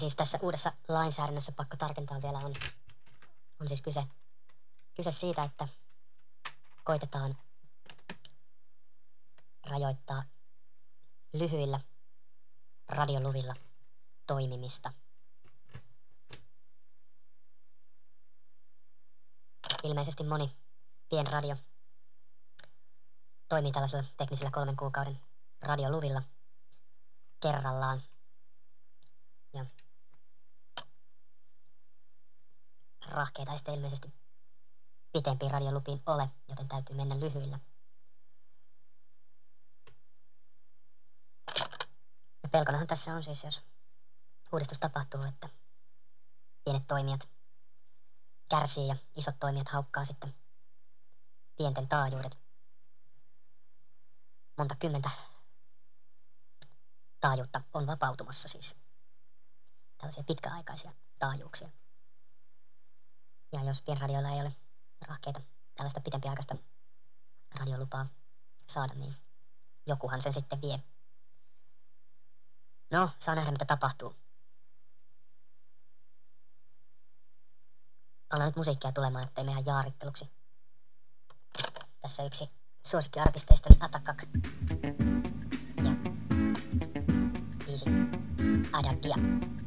Siis tässä uudessa lainsäädännössä pakko tarkentaa vielä on siis kyse siitä, että koitetaan rajoittaa lyhyillä radioluvilla toimimista. Ilmeisesti moni pienradio toimii tällaisilla teknisillä 3 kuukauden radioluvilla kerrallaan. Ja rahkeita ei sitten ilmeisesti pitempiin radiolupiin ole, joten täytyy mennä lyhyillä. Ja pelkonahan tässä on siis, jos uudistus tapahtuu, että pienet toimijat kärsii ja isot toimijat haukkaa sitten pienten taajuudet. Monta kymmentä taajuutta on vapautumassa siis. Tällaisia pitkäaikaisia taajuuksia. Ja jos pienradioilla ei ole rahkeita tällaista pitempiaikaista radiolupaa saada, niin jokuhan sen sitten vie. No, saa nähdä mitä tapahtuu. Anna nyt musiikkia tulemaan, ettei mene ihan jaaritteluksi. Tässä yksi suosikkiartisteista Atakak. Ja biisi Adagia.